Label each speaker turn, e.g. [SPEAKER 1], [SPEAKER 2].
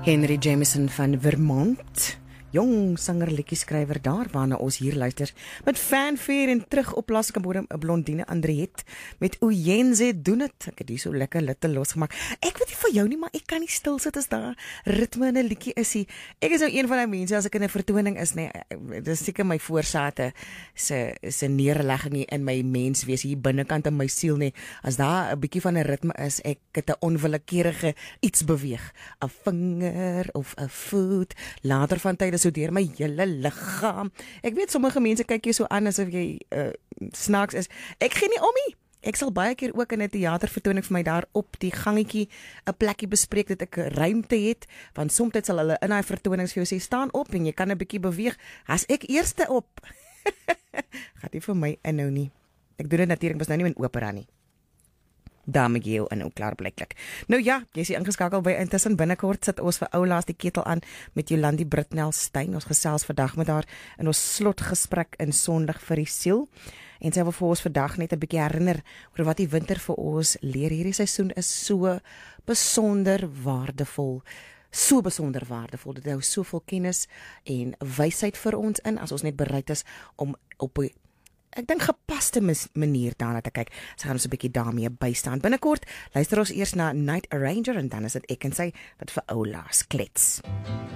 [SPEAKER 1] Henry Jameson van Vermont, jong sanger liedjie-skrywer daar waarna ons hier luister met fanfare en terug op plaaslike bodem 'n blondine Andriet met Uyenze doen dit. Ek het hier so lekker litte losgemaak. Ek weet nie vir jou nie, maar ek kan nie stil sit as daar ritme in 'n liedjie is nie. Ek is nou een van die mense as ek in 'n vertoning is, nee, dis seker my voorsate se neerlegging in my menswees hier binnekant in my siel nie. As daar 'n bietjie van 'n ritme is, ek het 'n onwillekeurige iets beweeg, 'n vinger of 'n voet, later van tyd so deur my hele liggaam. Ek weet sommige mense kyk jy so aan asof jy snaaks is. Ek gee nie om nie. Ek sal baie keer ook in 'n teatervertoning vir my daar op die gangetjie 'n plekkie bespreek dat ek ruimte het, want soms sal hulle in daai vertonings vir jou sê staan op en jy kan 'n bietjie beweeg. As ek eerste op. Gaat nie vir my inhou nie. Ek doen dit natuurlik was nou nie in opera nie. Daarmee gee jou in klaar blyklik. Nou ja, jy is ingeskakel by Intussen binnekort sit ons vir oulaas die ketel aan met Jolandi Britnell Steyn. Ons gesels vandag met haar in ons slotgesprek in Sondag vir die siel. En sy wil vir ons vandag net 'n bietjie herinner oor wat die winter vir ons leer. Hierdie seisoen is so besonder waardevol. So besonder waardevol. Dit hou soveel kennis en wysheid vir ons in as ons net bereid is om op ek dink gepaste manier daarna te kyk. Sy gaan ons 'n bietjie daarmee bystaan. Binnekort luister ons eers na Night Arranger en dan is dit ek en sy wat vir oulaas klets.